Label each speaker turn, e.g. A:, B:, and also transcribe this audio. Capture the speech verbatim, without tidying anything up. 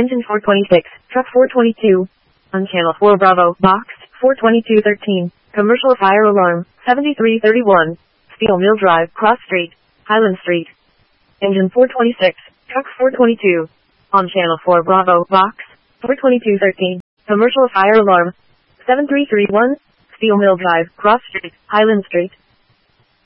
A: Engine four twenty-six, truck four twenty-two. On channel four Bravo, box, four twenty-two thirteen. Commercial fire alarm, seventy-three thirty-one. Steel Mill Drive, Cross Street, Highland Street. Engine four twenty-six, truck four twenty-two. On channel four Bravo, box, four twenty-two thirteen. Commercial fire alarm, seven three three one. Steel Mill Drive, Cross Street, Highland Street.